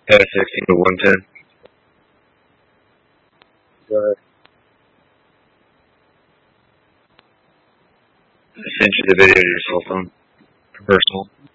Past 16 to 110. Go ahead. I sent you the video to your cell phone. Personal.